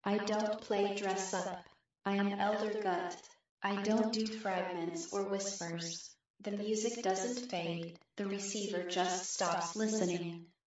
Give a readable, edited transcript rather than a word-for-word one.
I don't play dress up. I am Elder Gut. I don't do fragments or whispers. The music doesn't fade, the receiver just stops listening.